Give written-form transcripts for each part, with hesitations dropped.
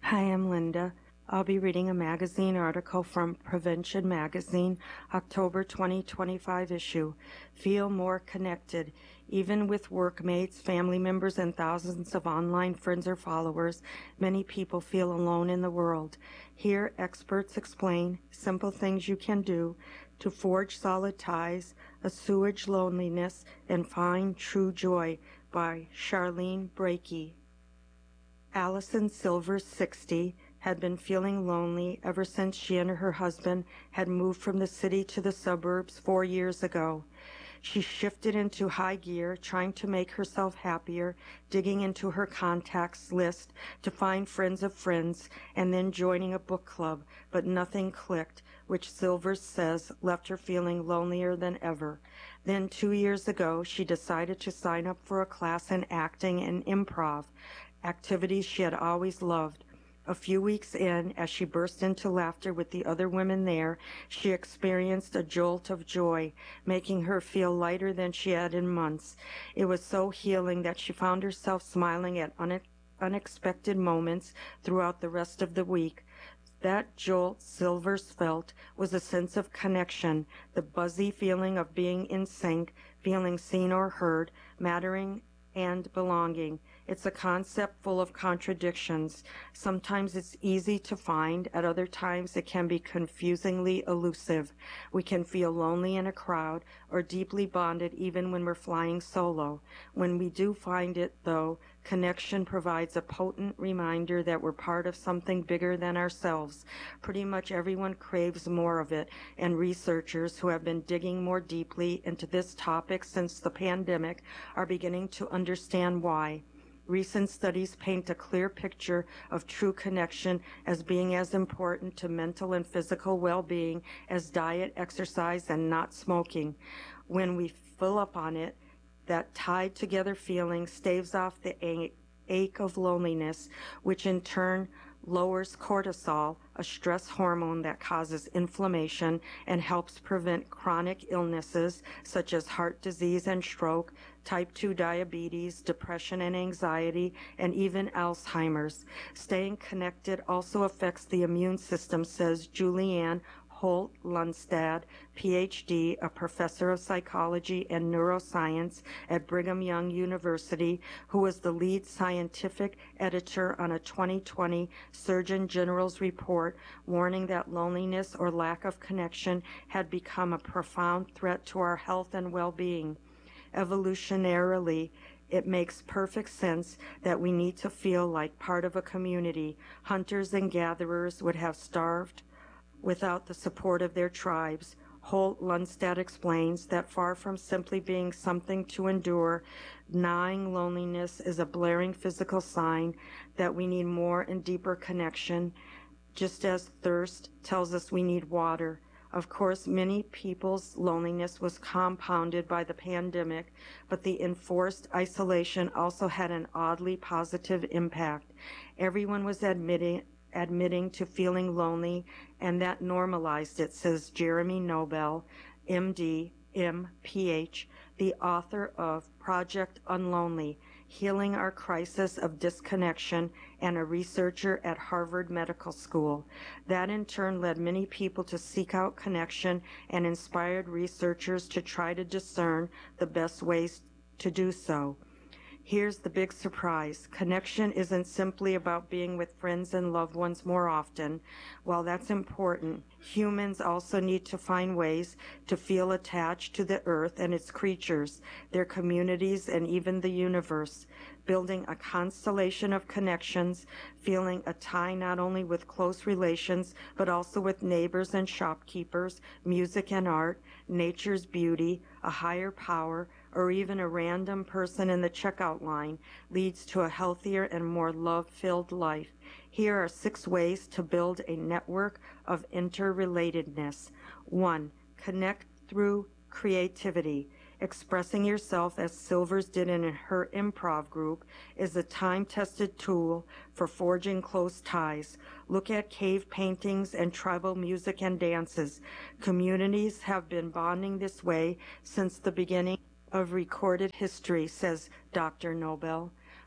Hi, I'm Linda. I'll be reading a magazine article from Prevention Magazine, October 2025 issue. Feel more connected. Even with workmates, family members, and thousands of online friends or followers, many people feel alone in the world. Here, experts explain simple things you can do to forge solid ties, assuage loneliness, and find true joy by Charlene Brakey. Allison Silver, 60, had been feeling lonely ever since she and her husband had moved from the city to the suburbs 4 years ago. She shifted into high gear, trying to make herself happier, digging into her contacts list to find friends of friends, and then joining a book club, but nothing clicked, which Silver says left her feeling lonelier than ever. Then 2 years ago, she decided to sign up for a class in acting and improv, activities she had always loved. A few weeks in, as she burst into laughter with the other women there, she experienced a jolt of joy, making her feel lighter than she had in months. It was so healing that she found herself smiling at unexpected moments throughout the rest of the week. That jolt Silvers felt was a sense of connection, the buzzy feeling of being in sync, feeling seen or heard, mattering and belonging. It's a concept full of contradictions. Sometimes it's easy to find, at other times it can be confusingly elusive. We can feel lonely in a crowd or deeply bonded even when we're flying solo. When we do find it, though, connection provides a potent reminder that we're part of something bigger than ourselves. Pretty much everyone craves more of it, and researchers who have been digging more deeply into this topic since the pandemic are beginning to understand why. Recent studies paint a clear picture of true connection as being as important to mental and physical well-being as diet, exercise, and not smoking. When we fill up on it, that tied together feeling staves off the ache of loneliness, which in turn lowers cortisol, a stress hormone that causes inflammation and helps prevent chronic illnesses such as heart disease and stroke, type 2 diabetes, depression and anxiety, and even Alzheimer's. Staying connected also affects the immune system, says Julianne Holt Lundstad, PhD, a professor of psychology and neuroscience at Brigham Young University, who was the lead scientific editor on a 2020 Surgeon General's report warning that loneliness or lack of connection had become a profound threat to our health and well-being. Evolutionarily, it makes perfect sense that we need to feel like part of a community. Hunters and gatherers would have starved without the support of their tribes. Holt Lundstad explains that far from simply being something to endure, gnawing loneliness is a blaring physical sign that we need more and deeper connection, just as thirst tells us we need water. Of course, many people's loneliness was compounded by the pandemic, but the enforced isolation also had an oddly positive impact. Everyone was admitting to feeling lonely, and that normalized it, says Jeremy Nobel, MD, MPH, the author of Project Unlonely, Healing Our Crisis of Disconnection, and a researcher at Harvard Medical School. That in turn led many people to seek out connection and inspired researchers to try to discern the best ways to do so. Here's the big surprise. Connection isn't simply about being with friends and loved ones more often. While that's important, humans also need to find ways to feel attached to the earth and its creatures, their communities, and even the universe. Building a constellation of connections, feeling a tie not only with close relations, but also with neighbors and shopkeepers, music and art, nature's beauty, a higher power, or even a random person in the checkout line leads to a healthier and more love-filled life. Here are 6 ways to build a network of interrelatedness. 1. Connect through creativity. Expressing yourself, as Silvers did in her improv group, is a time-tested tool for forging close ties. Look at cave paintings and tribal music and dances. Communities have been bonding this way since the beginning of recorded history, says Dr. Nobel.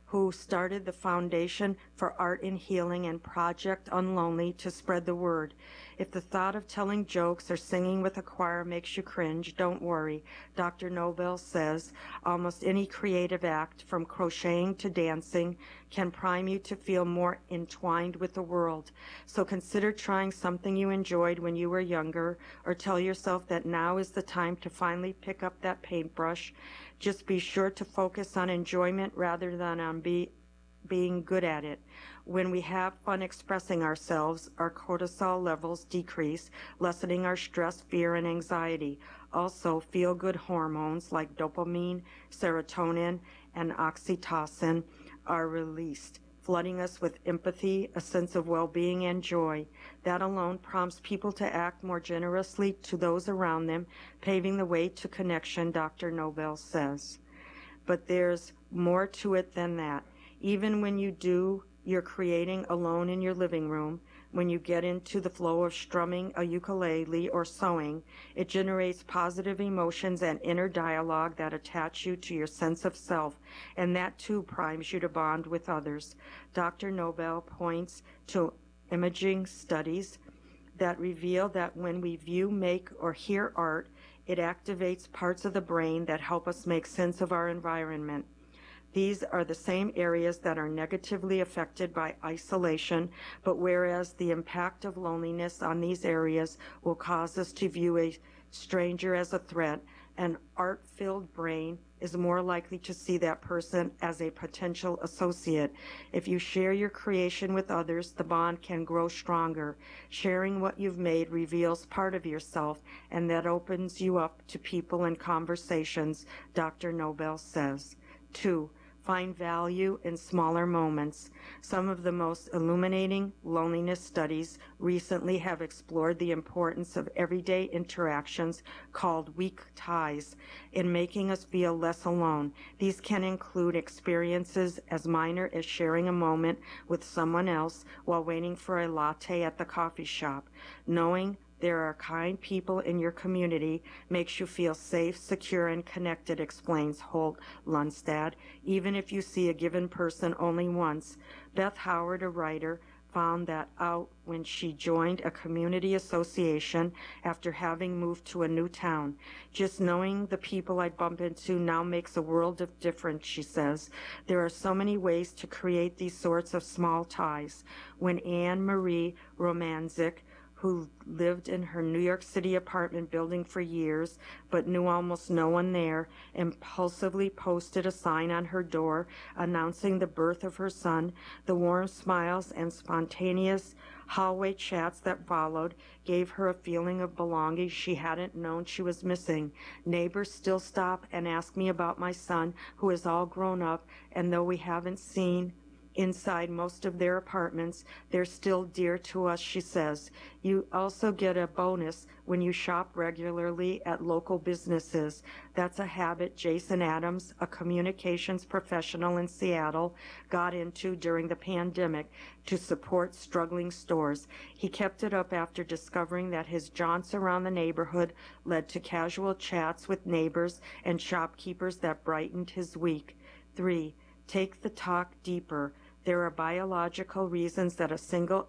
who started the Foundation for Art and Healing and Project Unlonely to spread the word. If the thought of telling jokes or singing with a choir makes you cringe, don't worry. Dr. Nobel says almost any creative act, from crocheting to dancing, can prime you to feel more entwined with the world. So consider trying something you enjoyed when you were younger, or tell yourself that now is the time to finally pick up that paintbrush. Just be sure to focus on enjoyment rather than on being good at it. When we have fun expressing ourselves, our cortisol levels decrease, lessening our stress, fear, and anxiety. Also, feel-good hormones like dopamine, serotonin, and oxytocin are released, flooding us with empathy, a sense of well-being, and joy. That alone prompts people to act more generously to those around them, paving the way to connection, Dr. Nobel says. But there's more to it than that. Even when you're creating alone in your living room, when you get into the flow of strumming a ukulele or sewing, it generates positive emotions and inner dialogue that attach you to your sense of self, and that too primes you to bond with others. Dr. Nobel points to imaging studies that reveal that when we view, make, or hear art, it activates parts of the brain that help us make sense of our environment. These are the same areas that are negatively affected by isolation, but whereas the impact of loneliness on these areas will cause us to view a stranger as a threat, an art-filled brain is more likely to see that person as a potential associate. If you share your creation with others, the bond can grow stronger. Sharing what you've made reveals part of yourself, and that opens you up to people and conversations, Dr. Nobel says. 2. Find value in smaller moments. Some of the most illuminating loneliness studies recently have explored the importance of everyday interactions called weak ties in making us feel less alone. These can include experiences as minor as sharing a moment with someone else while waiting for a latte at the coffee shop. Knowing there are kind people in your community makes you feel safe, secure, and connected, explains Holt Lundstad, even if you see a given person only once. Beth Howard, a writer, found that out when she joined a community association after having moved to a new town. Just knowing the people I bump into now makes a world of difference, she says. There are so many ways to create these sorts of small ties. When Anne Marie Romanzik, who lived in her New York City apartment building for years but knew almost no one there, impulsively posted a sign on her door announcing the birth of her son. The warm smiles and spontaneous hallway chats that followed gave her a feeling of belonging she hadn't known she was missing. Neighbors still stop and ask me about my son, who is all grown up, and though we haven't seen inside most of their apartments, they're still dear to us, she says. You also get a bonus when you shop regularly at local businesses. That's a habit Jason Adams, a communications professional in Seattle, got into during the pandemic to support struggling stores. He kept it up after discovering that his jaunts around the neighborhood led to casual chats with neighbors and shopkeepers that brightened his week. 3. Take the talk deeper. There are biological reasons that a single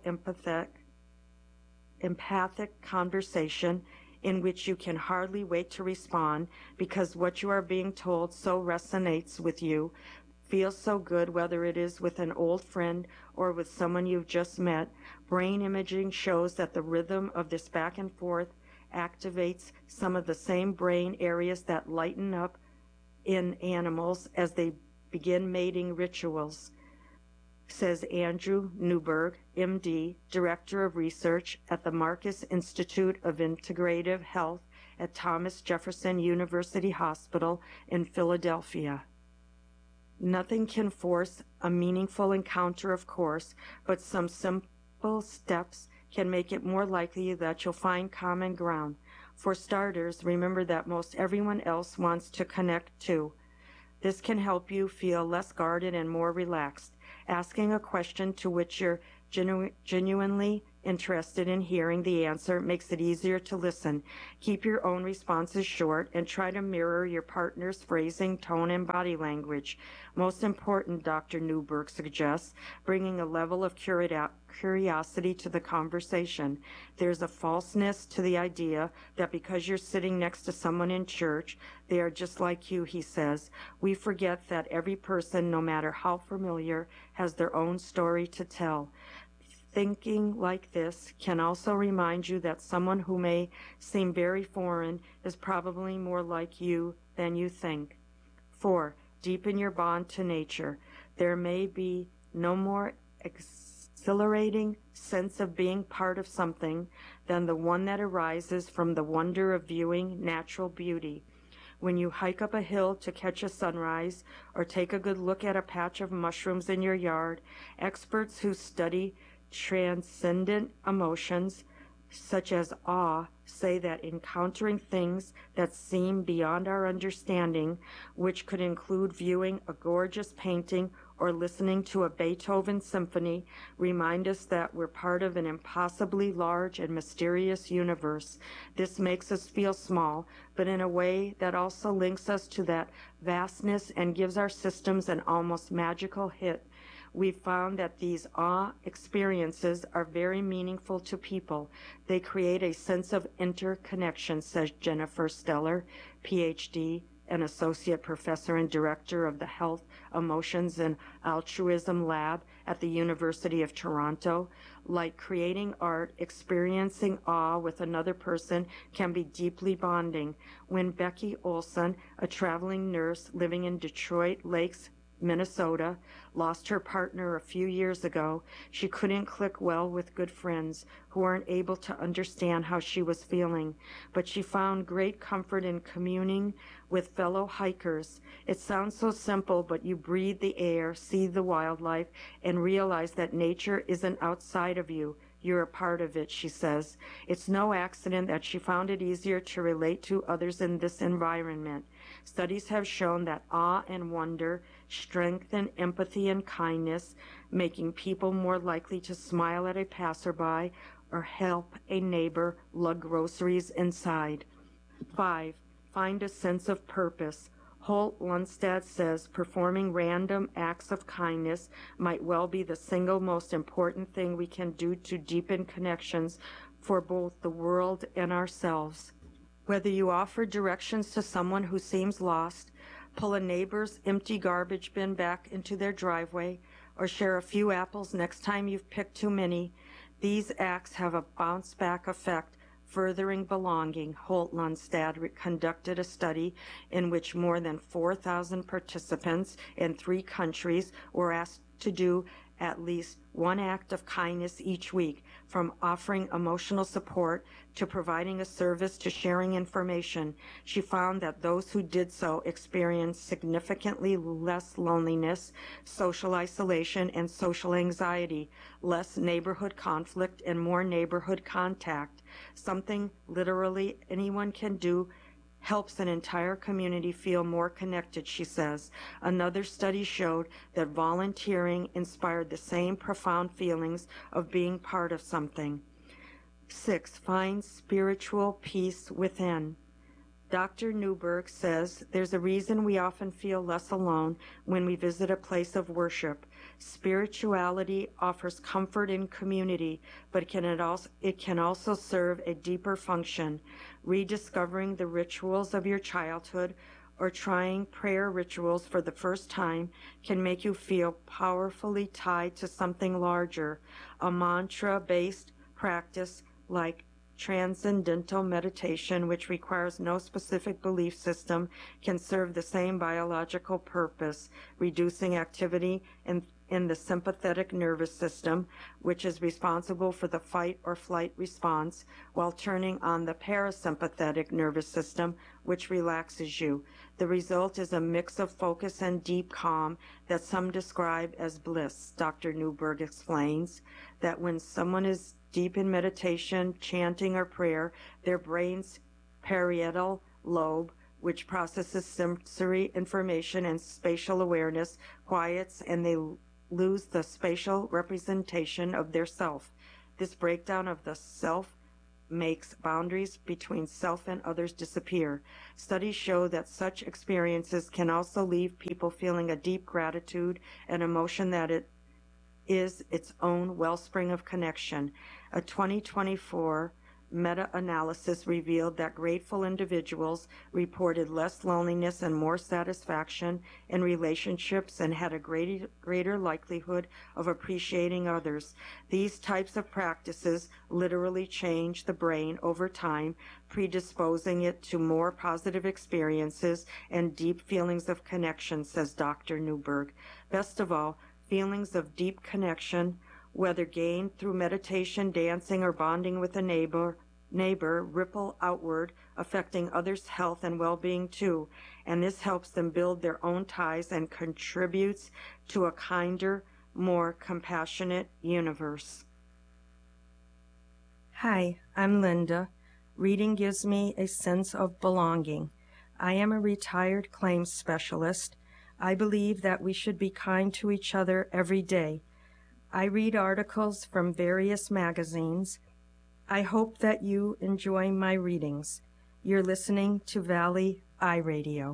empathic conversation in which you can hardly wait to respond because what you are being told so resonates with you, feels so good, whether it is with an old friend or with someone you've just met. Brain imaging shows that the rhythm of this back and forth activates some of the same brain areas that lighten up in animals as they begin mating rituals, says Andrew Newberg, MD, Director of Research at the Marcus Institute of Integrative Health at Thomas Jefferson University Hospital in Philadelphia. Nothing can force a meaningful encounter, of course, but some simple steps can make it more likely that you'll find common ground. For starters, remember that most everyone else wants to connect too. This can help you feel less guarded and more relaxed. Asking a question to which you're genuinely interested in hearing the answer makes it easier to listen. Keep your own responses short and try to mirror your partner's phrasing, tone, and body language. Most important, Dr. Newberg suggests, bringing a level of curiosity to the conversation. There's a falseness to the idea that because you're sitting next to someone in church, they are just like you, he says. We forget that every person, no matter how familiar, has their own story to tell. Thinking like this can also remind you that someone who may seem very foreign is probably more like you than you think. 4. Deepen your bond to nature. There may be no more exhilarating sense of being part of something than the one that arises from the wonder of viewing natural beauty. When you hike up a hill to catch a sunrise or take a good look at a patch of mushrooms in your yard, experts who study transcendent emotions, such as awe, say that encountering things that seem beyond our understanding, which could include viewing a gorgeous painting or listening to a Beethoven symphony, remind us that we're part of an impossibly large and mysterious universe. This makes us feel small, but in a way that also links us to that vastness and gives our systems an almost magical hit. We've found that these awe experiences are very meaningful to people. They create a sense of interconnection, says Jennifer Steller, PhD, an associate professor and director of the Health, Emotions, and Altruism Lab at the University of Toronto. Like creating art, experiencing awe with another person can be deeply bonding. When Becky Olson, a traveling nurse living in Detroit Lakes, Minnesota, lost her partner a few years ago, she couldn't click well with good friends who weren't able to understand how she was feeling, but she found great comfort in communing with fellow hikers. It sounds so simple, but you breathe the air, see the wildlife, and realize that nature isn't outside of you. You're a part of it, she says. It's no accident that she found it easier to relate to others in this environment. Studies have shown that awe and wonder strengthen empathy and kindness, making people more likely to smile at a passerby or help a neighbor lug groceries inside. 5. Find a sense of purpose. Holt Lundstad says performing random acts of kindness might well be the single most important thing we can do to deepen connections for both the world and ourselves. Whether you offer directions to someone who seems lost, pull a neighbor's empty garbage bin back into their driveway, or share a few apples next time you've picked too many, these acts have a bounce-back effect, furthering belonging. Holt Lundstad conducted a study in which more than 4,000 participants in 3 countries were asked to do at least one act of kindness each week, from offering emotional support to providing a service to sharing information. She found that those who did so experienced significantly less loneliness, social isolation, and social anxiety, less neighborhood conflict, and more neighborhood contact. Something literally anyone can do helps an entire community feel more connected, she says. Another study showed that volunteering inspired the same profound feelings of being part of something. 6. Find spiritual peace within. Dr. Newberg says there's a reason we often feel less alone when we visit a place of worship. Spirituality offers comfort in community, but it can also serve a deeper function. Rediscovering the rituals of your childhood or trying prayer rituals for the first time can make you feel powerfully tied to something larger. A mantra-based practice like transcendental meditation, which requires no specific belief system, can serve the same biological purpose, reducing activity in the sympathetic nervous system, which is responsible for the fight or flight response, while turning on the parasympathetic nervous system, which relaxes you. The result is a mix of focus and deep calm that some describe as bliss. Dr. Newberg explains that when someone is deep in meditation, chanting, or prayer, their brain's parietal lobe, which processes sensory information and spatial awareness, quiets, and they lose the spatial representation of their self. This breakdown of the self makes boundaries between self and others disappear. Studies show that such experiences can also leave people feeling a deep gratitude and emotion that it is its own wellspring of connection. A 2024 meta-analysis revealed that grateful individuals reported less loneliness and more satisfaction in relationships and had a greater likelihood of appreciating others. These types of practices literally change the brain over time, predisposing it to more positive experiences and deep feelings of connection, says Dr. Newberg. Best of all, feelings of deep connection, whether gained through meditation, dancing, or bonding with a neighbor, ripple outward, affecting others' health and well-being too, and this helps them build their own ties and contributes to a kinder, more compassionate universe. Hi, I'm Linda. Reading gives me a sense of belonging. I am a retired claims specialist. I believe that we should be kind to each other every day. I read articles from various magazines. I hope that you enjoy my readings. You're listening to Valley iRadio.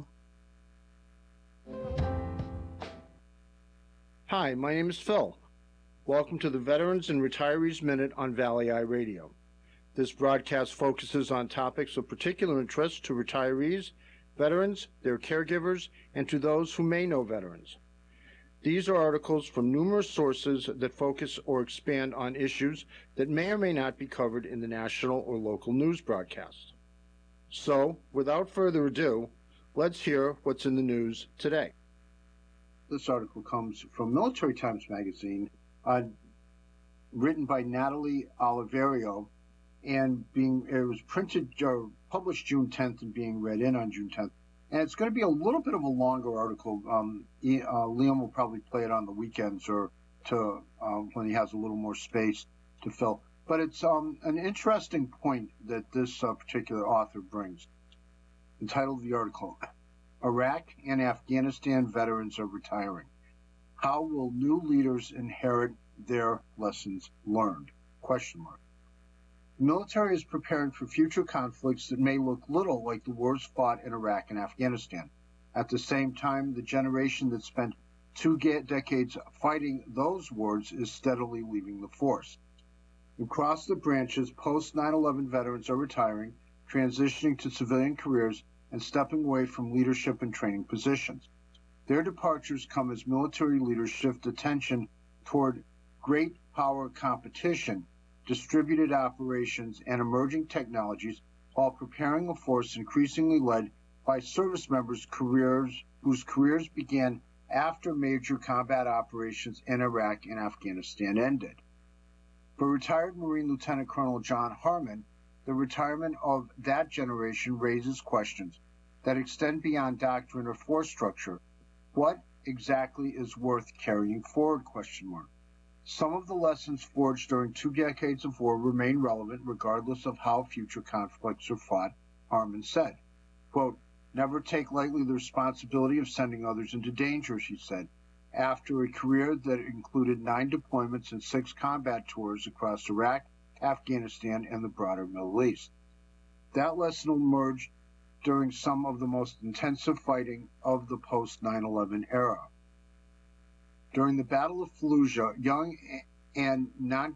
Hi, my name is Phil. Welcome to the Veterans and Retirees Minute on Valley iRadio. This broadcast focuses on topics of particular interest to retirees, veterans, their caregivers, and to those who may know veterans. These are articles from numerous sources that focus or expand on issues that may or may not be covered in the national or local news broadcast. So, without further ado, let's hear what's in the news today. This article comes from Military Times Magazine, written by Natalie Oliverio, and it was published June 10th and being read in on June 10th. And it's going to be a little bit of a longer article. Liam will probably play it on the weekends or when he has a little more space to fill. But it's an interesting point that this particular author brings. Entitled the article, Iraq and Afghanistan Veterans Are Retiring. How will new leaders inherit their lessons learned? ? The military is preparing for future conflicts that may look little like the wars fought in Iraq and Afghanistan. At the same time, the generation that spent 2 decades fighting those wars is steadily leaving the force. Across the branches, post-9/11 veterans are retiring, transitioning to civilian careers, and stepping away from leadership and training positions. Their departures come as military leaders shift attention toward great power competition, distributed operations, and emerging technologies, while preparing a force increasingly led by service members whose careers began after major combat operations in Iraq and Afghanistan ended. For retired Marine Lieutenant Colonel John Harmon, the retirement of that generation raises questions that extend beyond doctrine or force structure. What exactly is worth carrying forward? Some of the lessons forged during 2 decades of war remain relevant regardless of how future conflicts are fought, Harmon said. Quote, never take lightly the responsibility of sending others into danger, she said, after a career that included 9 deployments and 6 combat tours across Iraq, Afghanistan, and the broader Middle East. That lesson emerged during some of the most intensive fighting of the post-9/11 era. During the Battle of Fallujah, young and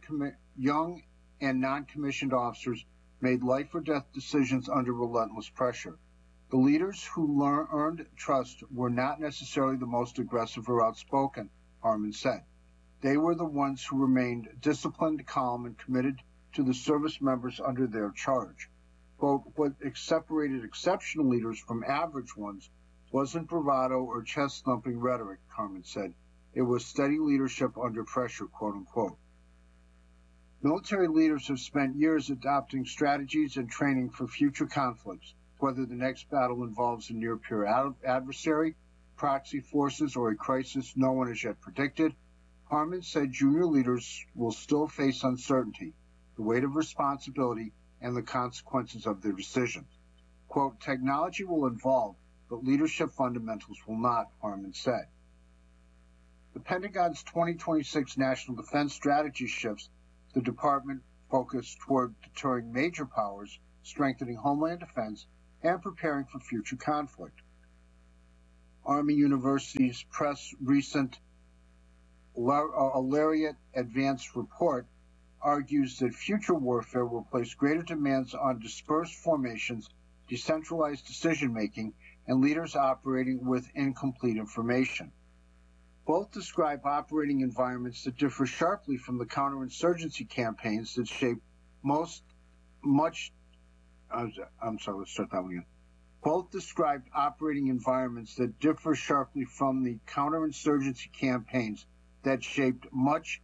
non-commissioned officers made life-or-death decisions under relentless pressure. The leaders who earned trust were not necessarily the most aggressive or outspoken, Harmon said. They were the ones who remained disciplined, calm, and committed to the service members under their charge. Quote, what separated exceptional leaders from average ones wasn't bravado or chest-thumping rhetoric, Harmon said. It was steady leadership under pressure, quote unquote. Military leaders have spent years adopting strategies and training for future conflicts, whether the next battle involves a near-peer adversary, proxy forces, or a crisis no one has yet predicted. Harmon said junior leaders will still face uncertainty, the weight of responsibility, and the consequences of their decisions. Quote, technology will evolve, but leadership fundamentals will not, Harmon said. The Pentagon's 2026 National Defense Strategy shifts the department focused toward deterring major powers, strengthening homeland defense, and preparing for future conflict. Army University's Press recent Laureate Advanced Report argues that future warfare will place greater demands on dispersed formations, decentralized decision-making, and leaders operating with incomplete information. Both describe operating environments that differ sharply from the counterinsurgency campaigns that shaped Both described operating environments that differ sharply from the counterinsurgency campaigns that shaped much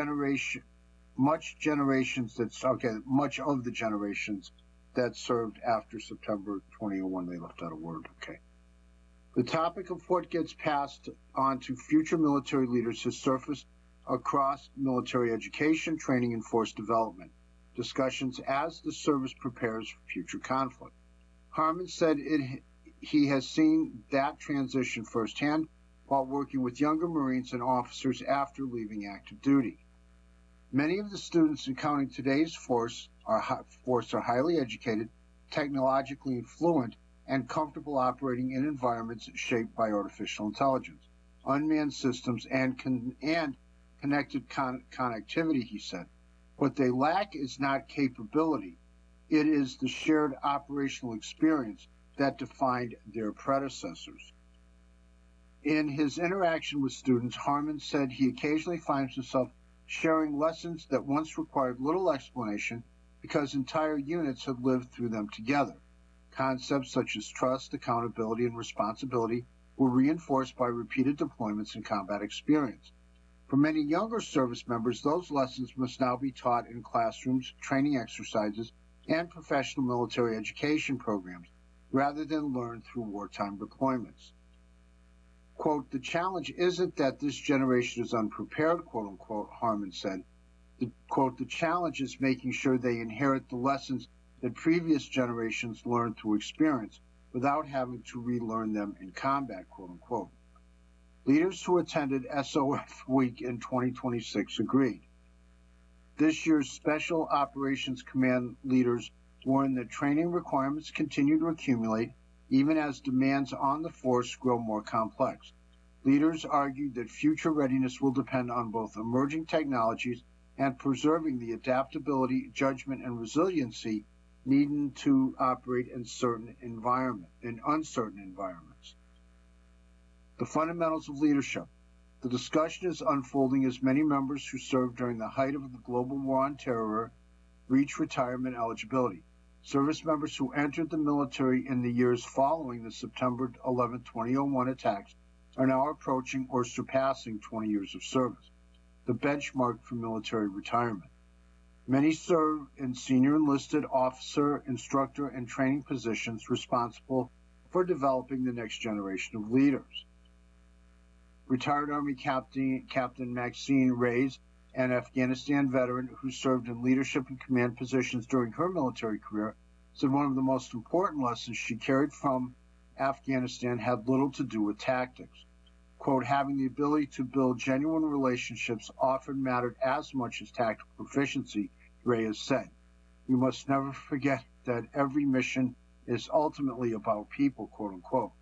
of the generations that served after September 2001. They left out a word. Okay. The topic of what gets passed on to future military leaders has surfaced across military education, training, and force development discussions as the service prepares for future conflict. Harmon said he has seen that transition firsthand while working with younger Marines and officers after leaving active duty. Many of the students encountering today's force are highly educated, technologically fluent, and comfortable operating in environments shaped by artificial intelligence, unmanned systems, and connected connectivity, he said. What they lack is not capability. It is the shared operational experience that defined their predecessors. In his interaction with students, Harmon said he occasionally finds himself sharing lessons that once required little explanation because entire units had lived through them together. Concepts such as trust, accountability, and responsibility were reinforced by repeated deployments and combat experience. For many younger service members, those lessons must now be taught in classrooms, training exercises, and professional military education programs, rather than learned through wartime deployments. Quote, the challenge isn't that this generation is unprepared, quote unquote, Harmon said. Quote, the challenge is making sure they inherit the lessons that previous generations learned through experience without having to relearn them in combat, quote unquote. Leaders who attended SOF Week in 2026 agreed. This year's Special Operations Command leaders warned that training requirements continue to accumulate even as demands on the force grow more complex. Leaders argued that future readiness will depend on both emerging technologies and preserving the adaptability, judgment, and resiliency needed to operate in uncertain environments. The fundamentals of leadership. The discussion is unfolding as many members who served during the height of the global war on terror reach retirement eligibility. Service members who entered the military in the years following the September 11, 2001 attacks are now approaching or surpassing 20 years of service, the benchmark for military retirement. Many serve in senior enlisted officer, instructor, and training positions responsible for developing the next generation of leaders. Retired Army Captain Maxine Reyes, an Afghanistan veteran who served in leadership and command positions during her military career, said one of the most important lessons she carried from Afghanistan had little to do with tactics. Quote, having the ability to build genuine relationships often mattered as much as tactical proficiency, Reyes said. We must never forget that every mission is ultimately about people, quote unquote.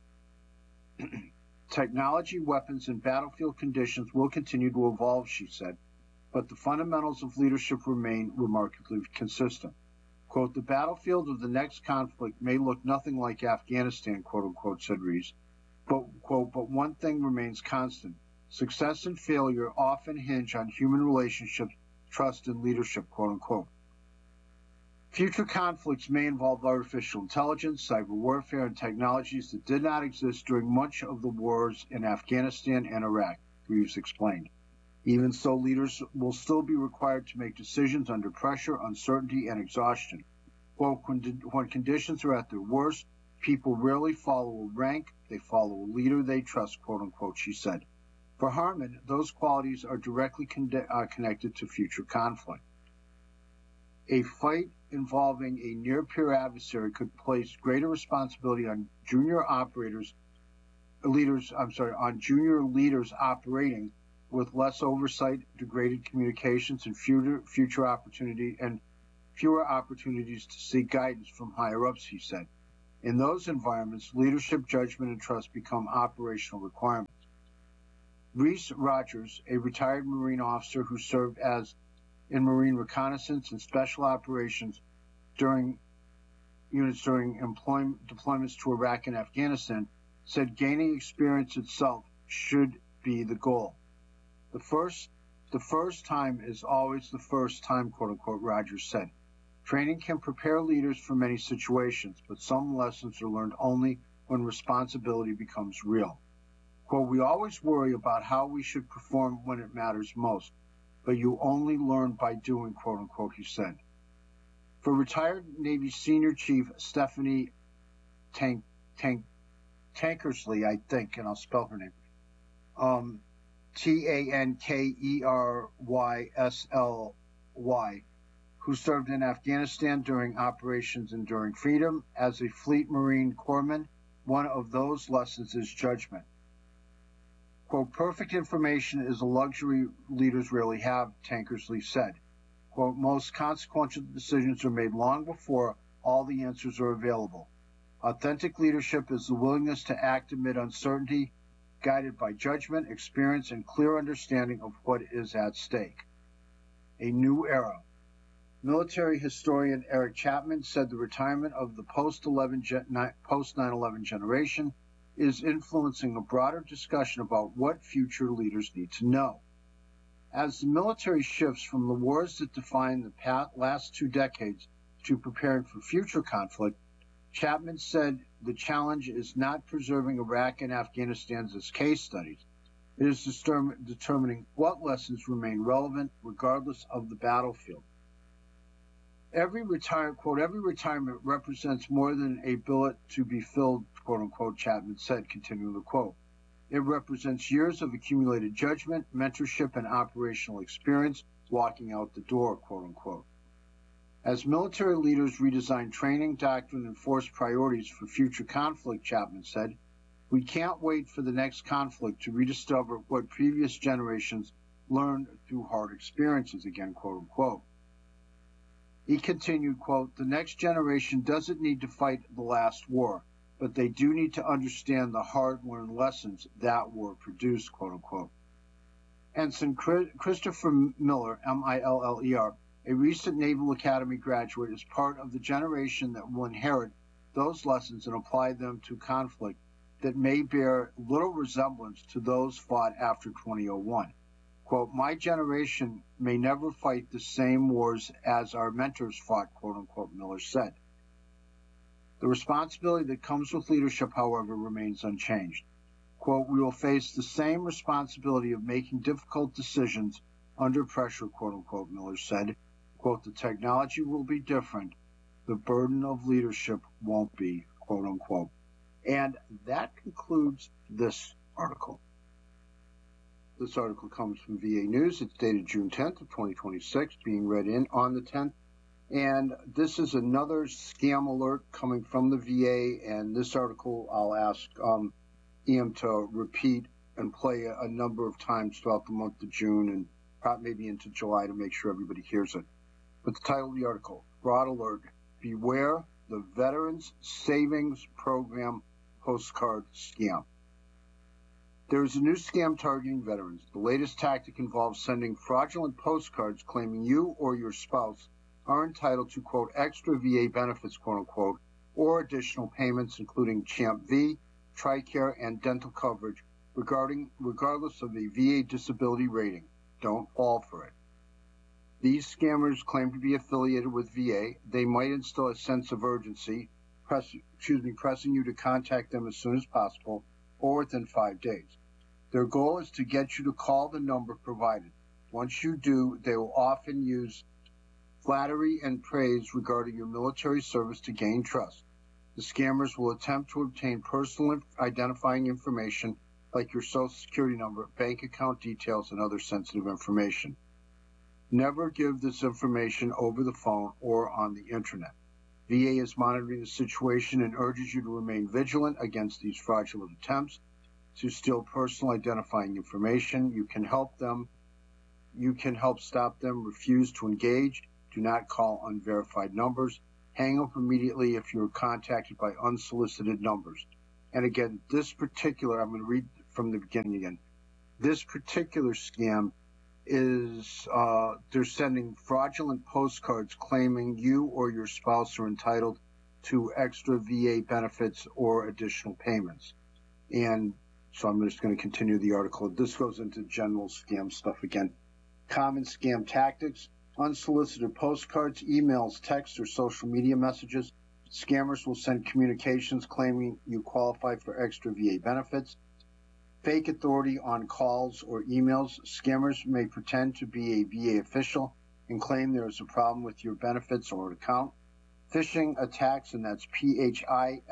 Technology, weapons, and battlefield conditions will continue to evolve, she said, but the fundamentals of leadership remain remarkably consistent. Quote, the battlefield of the next conflict may look nothing like Afghanistan, quote unquote, said Rees, but, quote, but one thing remains constant. Success and failure often hinge on human relationships, trust, and leadership, quote unquote. Future conflicts may involve artificial intelligence, cyber warfare, and technologies that did not exist during much of the wars in Afghanistan and Iraq, Reeves explained. Even so, leaders will still be required to make decisions under pressure, uncertainty, and exhaustion. Quote, when conditions are at their worst, people rarely follow a rank, they follow a leader they trust, quote unquote, she said. For Harmon, those qualities are directly connected to future conflict. A fight involving a near-peer adversary could place greater responsibility on junior leaders operating with less oversight, degraded communications, and fewer opportunities to seek guidance from higher-ups, he said. In those environments, leadership, judgment, and trust become operational requirements. Reese Rogers, a retired Marine officer who served in Marine reconnaissance and special operations during deployments to Iraq and Afghanistan, said gaining experience itself should be the goal. The first time is always the first time, quote unquote, Rogers said. Training can prepare leaders for many situations, but some lessons are learned only when responsibility becomes real. Quote, we always worry about how we should perform when it matters most, but you only learn by doing, quote unquote, he said. For retired Navy Senior Chief Stephanie Tankersley, I think, and I'll spell her name, Tankerysly, who served in Afghanistan during Operations Enduring Freedom as a Fleet Marine Corpsman, one of those lessons is judgment. Quote, perfect information is a luxury leaders rarely have, Tankersley said. Quote, most consequential decisions are made long before all the answers are available. Authentic leadership is the willingness to act amid uncertainty, guided by judgment, experience, and clear understanding of what is at stake. A new era. Military historian Eric Chapman said the retirement of the post-9/11 generation is influencing a broader discussion about what future leaders need to know. As the military shifts from the wars that define the last 2 decades to preparing for future conflict, Chapman said the challenge is not preserving Iraq and Afghanistan as case studies. It is determining what lessons remain relevant regardless of the battlefield. Every retirement represents more than a billet to be filled, quote unquote, Chapman said, continuing the quote. It represents years of accumulated judgment, mentorship, and operational experience walking out the door, quote unquote. As military leaders redesign training, doctrine, and force priorities for future conflict, Chapman said, we can't wait for the next conflict to rediscover what previous generations learned through hard experiences, again, quote unquote. He continued, quote, the next generation doesn't need to fight the last war, but they do need to understand the hard-learned lessons that war produced, quote unquote. Ensign Christopher Miller, Miller, a recent Naval Academy graduate, is part of the generation that will inherit those lessons and apply them to conflict that may bear little resemblance to those fought after 2001. Quote, my generation may never fight the same wars as our mentors fought, quote unquote, Miller said. The responsibility that comes with leadership, however, remains unchanged. Quote, we will face the same responsibility of making difficult decisions under pressure, quote unquote, Miller said. Quote, the technology will be different. The burden of leadership won't be, quote unquote. And that concludes this article. This article comes from VA News. It's dated June 10th of 2026, being read in on the 10th. And this is another scam alert coming from the VA. And this article I'll ask Ian to repeat and play a number of times throughout the month of June and probably maybe into July to make sure everybody hears it. But the title of the article, Fraud Alert, Beware the Veterans Savings Program Postcard Scam. There is a new scam targeting veterans. The latest tactic involves sending fraudulent postcards claiming you or your spouse are entitled to, quote, extra VA benefits, quote unquote, or additional payments, including CHAMP V, TRICARE, and dental coverage, regardless of the VA disability rating. Don't fall for it. These scammers claim to be affiliated with VA. They might instill a sense of urgency, pressing you to contact them as soon as possible or within 5 days. Their goal is to get you to call the number provided. Once you do, they will often use flattery and praise regarding your military service to gain trust. The scammers will attempt to obtain personal identifying information like your social security number, bank account details, and other sensitive information. Never give this information over the phone or on the internet. VA is monitoring the situation and urges you to remain vigilant against these fraudulent attempts. to steal personal identifying information. You can help them. You can help stop them. Refuse to engage. Do not call unverified numbers. Hang up immediately if you're contacted by unsolicited numbers. And again, this particular, I'm going to read from the beginning again. This particular scam is they're sending fraudulent postcards claiming you or your spouse are entitled to extra VA benefits or additional payments. And so I'm just going to continue the article. This goes into general scam stuff again. Common scam tactics: unsolicited postcards, emails, texts, or social media messages. Scammers will send communications claiming you qualify for extra VA benefits. Fake authority on calls or emails. Scammers may pretend to be a VA official and claim there is a problem with your benefits or account. Phishing attacks, and that's phishing.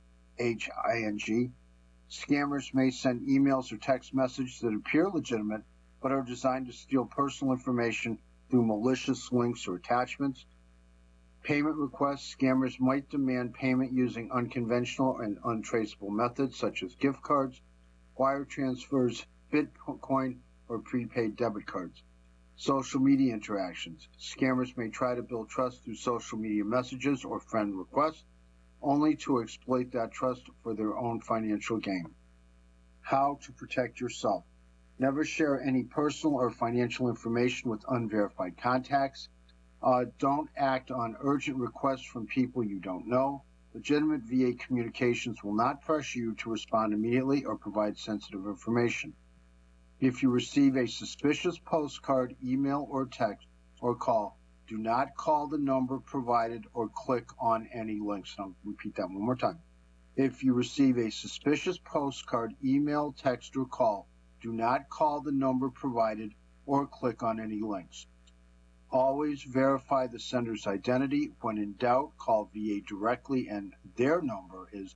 Scammers may send emails or text messages that appear legitimate but are designed to steal personal information through malicious links or attachments. Payment requests. Scammers might demand payment using unconventional and untraceable methods such as gift cards, wire transfers, Bitcoin, or prepaid debit cards. Social media interactions. Scammers may try to build trust through social media messages or friend requests, only to exploit that trust for their own financial gain. How to protect yourself. Never share any personal or financial information with unverified contacts. Don't act on urgent requests from people you don't know. Legitimate VA communications will not pressure you to respond immediately or provide sensitive information. If you receive a suspicious postcard, email, or text, or call, do not call the number provided or click on any links. I'll repeat that one more time. If you receive a suspicious postcard, email, text, or call, do not call the number provided or click on any links. Always verify the sender's identity. When in doubt, call VA directly, and their number is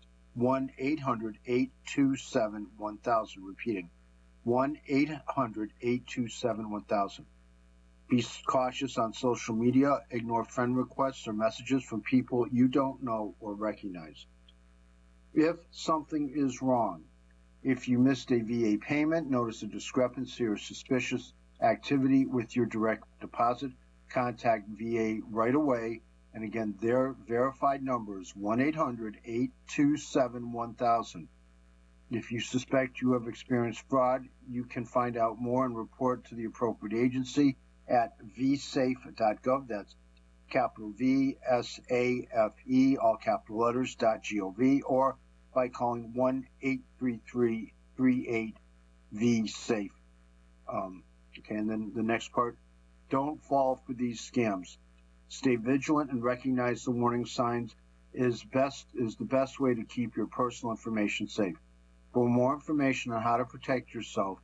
1-800-827-1000. Repeating, 1-800-827-1000. Be cautious on social media. Ignore friend requests or messages from people you don't know or recognize. If something is wrong, if you missed a VA payment, notice a discrepancy or suspicious activity with your direct deposit, contact VA right away. And again, their verified number is 1-800-827-1000. If you suspect you have experienced fraud, you can find out more and report to the appropriate agency at vsafe.gov. That's capital VSAFE, all capital letters, .gov, or by calling 1-833-38-VSAFE. Okay, and then the next part, don't fall for these scams. Stay vigilant and recognize the warning signs is the best way to keep your personal information safe. For more information on how to protect yourself,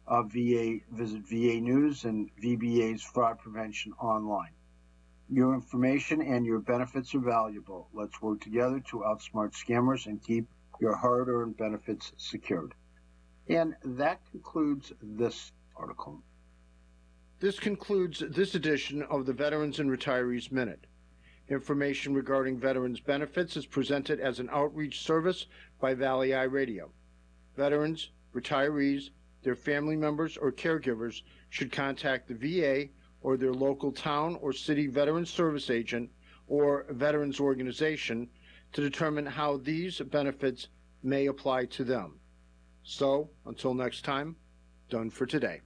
visit VA News and VBA's Fraud Prevention Online. Your information and your benefits are valuable. Let's work together to outsmart scammers and keep your hard-earned benefits secured. And that concludes this article. This concludes this edition of the Veterans and Retirees Minute. Information regarding veterans' benefits is presented as an outreach service by Valley Eye Radio. Veterans, retirees, their family members, or caregivers should contact the VA or their local town or city Veterans Service Agent or Veterans Organization to determine how these benefits may apply to them. So, until next time, done for today.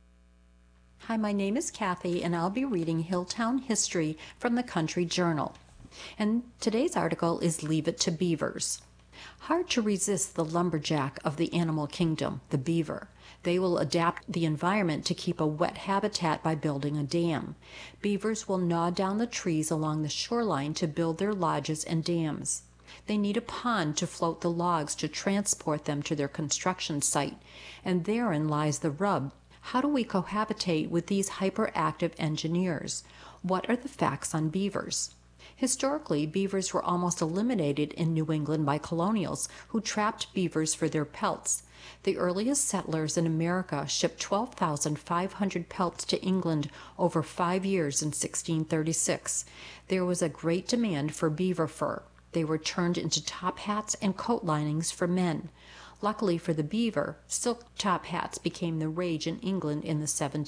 Hi, my name is Kathy, and I'll be reading Hilltown History from the Country Journal. And today's article is Leave It to Beavers. Hard to resist the lumberjack of the animal kingdom, the beaver. They will adapt the environment to keep a wet habitat by building a dam. Beavers will gnaw down the trees along the shoreline to build their lodges and dams. They need a pond to float the logs to transport them to their construction site, and therein lies the rub. How do we cohabitate with these hyperactive engineers? What are the facts on beavers? Historically, beavers were almost eliminated in New England by colonials who trapped beavers for their pelts. The earliest settlers in America shipped 12,500 pelts to England over 5 years in 1636. There was a great demand for beaver fur. They were turned into top hats and coat linings for men. Luckily for the beaver, silk top hats became the rage in England in the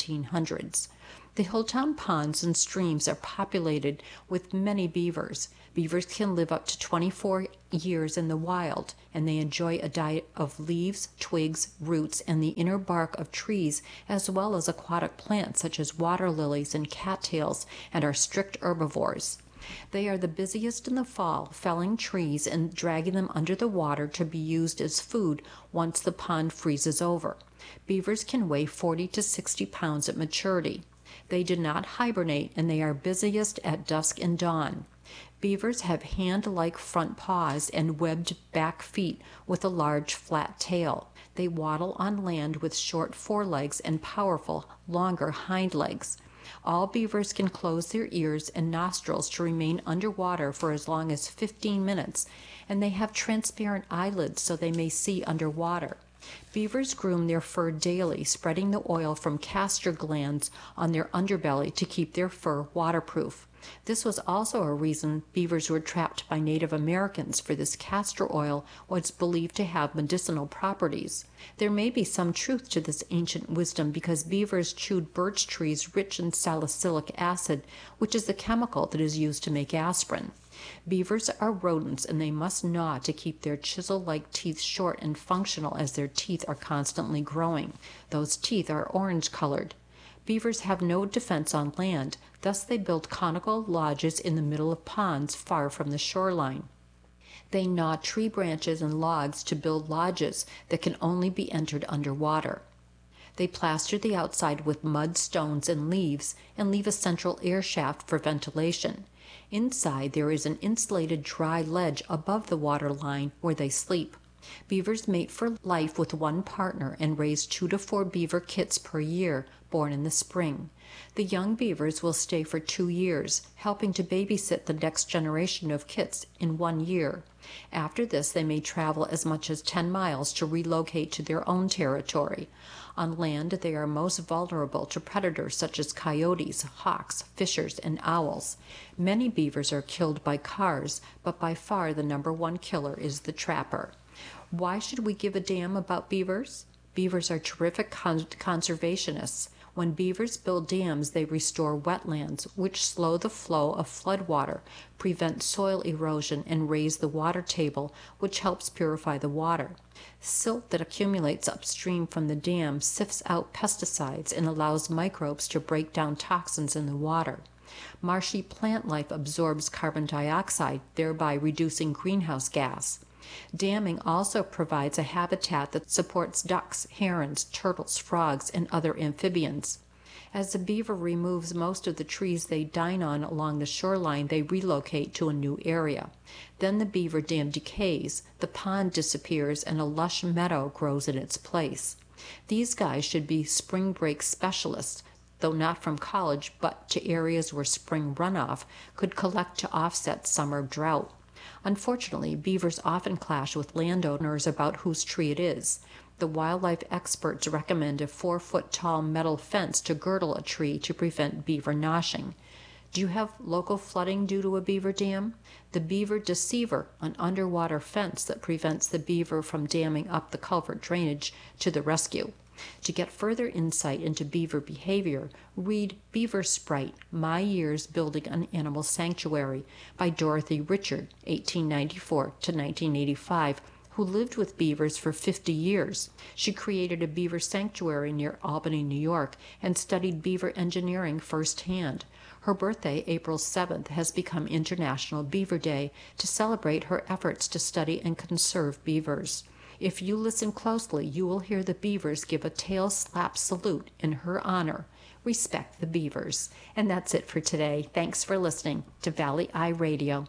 1700s. The Hilltown ponds and streams are populated with many beavers. Beavers can live up to 24 years in the wild, and they enjoy a diet of leaves, twigs, roots, and the inner bark of trees, as well as aquatic plants such as water lilies and cattails, and are strict herbivores. They are the busiest in the fall, felling trees and dragging them under the water to be used as food once the pond freezes over. Beavers can weigh 40 to 60 pounds at maturity. They do not hibernate, and they are busiest at dusk and dawn. Beavers have hand-like front paws and webbed back feet with a large flat tail. They waddle on land with short forelegs and powerful, longer hind legs. All beavers can close their ears and nostrils to remain underwater for as long as 15 minutes, and they have transparent eyelids so they may see underwater. Beavers groom their fur daily, spreading the oil from castor glands on their underbelly to keep their fur waterproof. This was also a reason beavers were trapped by Native Americans, for this castor oil was believed to have medicinal properties. There may be some truth to this ancient wisdom because beavers chewed birch trees rich in salicylic acid, which is the chemical that is used to make aspirin. Beavers are rodents, and they must gnaw to keep their chisel-like teeth short and functional, as their teeth are constantly growing. Those teeth are orange-colored. Beavers have no defense on land, thus they build conical lodges in the middle of ponds far from the shoreline. They gnaw tree branches and logs to build lodges that can only be entered underwater. They plaster the outside with mud, stones, and leaves, and leave a central air shaft for ventilation. Inside there is an insulated dry ledge above the water line where they sleep. Beavers mate for life with one partner and raise 2 to 4 beaver kits per year, born in the spring. The young beavers will stay for 2 years, helping to babysit the next generation of kits in 1 year. After this, they may travel as much as 10 miles to relocate to their own territory. On land, they are most vulnerable to predators such as coyotes, hawks, fishers, and owls. Many beavers are killed by cars, but by far the #1 killer is the trapper. Why should we give a damn about beavers? Beavers are terrific conservationists. When beavers build dams, they restore wetlands, which slow the flow of floodwater, prevent soil erosion, and raise the water table, which helps purify the water. Silt that accumulates upstream from the dam sifts out pesticides and allows microbes to break down toxins in the water. Marshy plant life absorbs carbon dioxide, thereby reducing greenhouse gas. Damming also provides a habitat that supports ducks, herons, turtles, frogs, and other amphibians. As the beaver removes most of the trees they dine on along the shoreline, they relocate to a new area. Then the beaver dam decays, the pond disappears, and a lush meadow grows in its place. These guys should be spring break specialists, though not from college, but to areas where spring runoff could collect to offset summer drought. Unfortunately, beavers often clash with landowners about whose tree it is. The wildlife experts recommend a 4-foot-tall metal fence to girdle a tree to prevent beaver noshing. Do you have local flooding due to a beaver dam? The Beaver Deceiver, an underwater fence that prevents the beaver from damming up the culvert drainage, to the rescue. To get further insight into beaver behavior, read Beaver Sprite, My Years Building an Animal Sanctuary by Dorothy Richard, 1894 to 1985, who lived with beavers for 50 years. She created a beaver sanctuary near Albany, New York, and studied beaver engineering firsthand. Her birthday, April 7th, has become International Beaver Day to celebrate her efforts to study and conserve beavers. If you listen closely, you will hear the beavers give a tail slap salute in her honor. Respect the beavers. And that's it for today. Thanks for listening to Valley Eye Radio.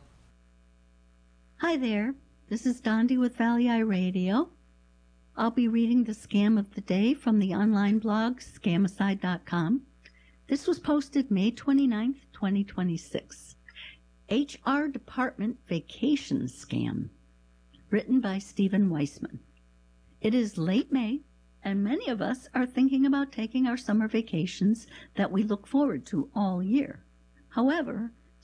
Hi there. This is Dondi with Valley Eye Radio. I'll be reading the scam of the day from the online blog scamicide.com. This was posted May 29th, 2026. HR Department Vacation Scam. Written by Stephen Weissman. It is late May, and many of us are thinking about taking our summer vacations that we look forward to all year. However,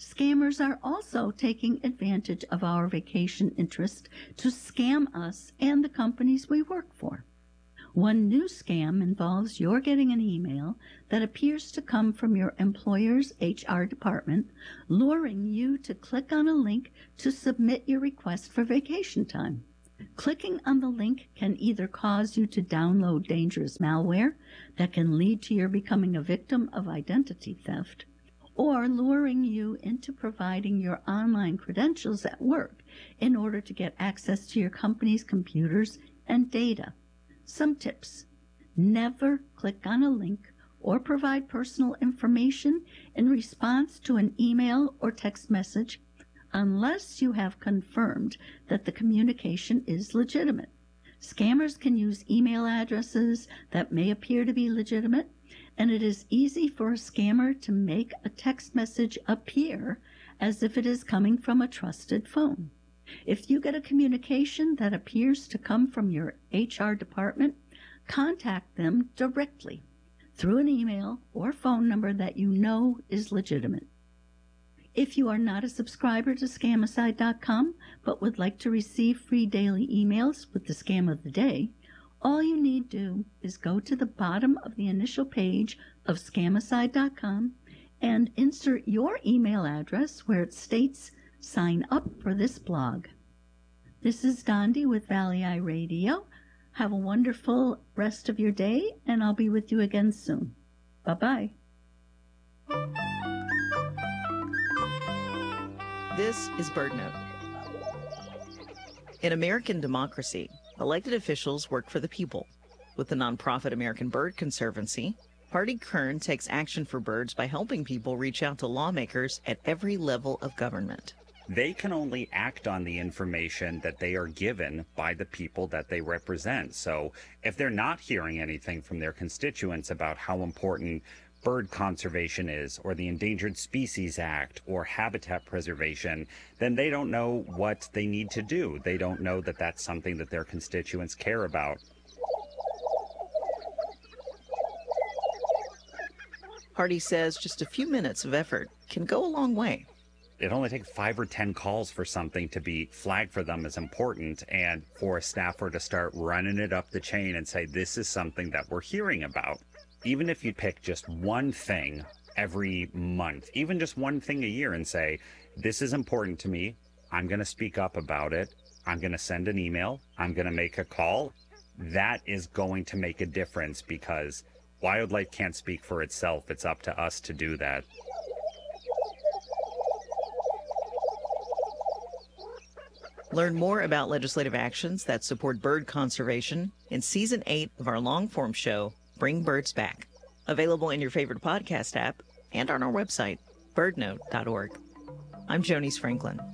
Scammers are also taking advantage of our vacation interest to scam us and the companies we work for. One new scam involves your getting an email that appears to come from your employer's HR department, luring you to click on a link to submit your request for vacation time. Clicking on the link can either cause you to download dangerous malware that can lead to your becoming a victim of identity theft, or luring you into providing your online credentials at work in order to get access to your company's computers and data. Some tips: never click on a link or provide personal information in response to an email or text message unless you have confirmed that the communication is legitimate. Scammers can use email addresses that may appear to be legitimate, and it is easy for a scammer to make a text message appear as if it is coming from a trusted phone. If you get a communication that appears to come from your HR department, contact them directly through an email or phone number that you know is legitimate. If you are not a subscriber to Scamicide.com but would like to receive free daily emails with the scam of the day, all you need do is go to the bottom of the initial page of Scamicide.com and insert your email address where it states "Sign up for this blog." This is Dondi with Valley Eye Radio. Have a wonderful rest of your day, and I'll be with you again soon. Bye-bye. This is BirdNote. In American democracy, elected officials work for the people. With the nonprofit American Bird Conservancy, Hardy Kern takes action for birds by helping people reach out to lawmakers at every level of government. They can only act on the information that they are given by the people that they represent. So if they're not hearing anything from their constituents about how important bird conservation is, or the Endangered Species Act, or habitat preservation, then they don't know what they need to do. They don't know that that's something that their constituents care about. Hardy says just a few minutes of effort can go a long way. It only takes 5 or 10 calls for something to be flagged for them as important, and for a staffer to start running it up the chain and say, this is something that we're hearing about. Even if you pick just one thing every month, even just one thing a year, and say, this is important to me, I'm going to speak up about it, I'm going to send an email, I'm going to make a call, that is going to make a difference, because wildlife can't speak for itself. It's up to us to do that. Learn more about legislative actions that support bird conservation in Season 8 of our long-form show, Bring Birds Back. Available in your favorite podcast app and on our website, birdnote.org. I'm Jonice Franklin.